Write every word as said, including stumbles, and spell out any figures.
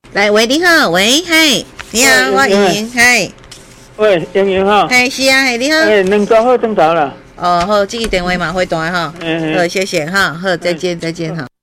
来，喂，你好，喂，嗨，你好，我莹莹，嗨， 喂，莹莹哈， 嗨，是啊，嗨，你好， 哎，两周好，正常了。 哦，好，这个电话嘛会大哈， 嗯， 好，谢谢哈，好，再见，再见哈。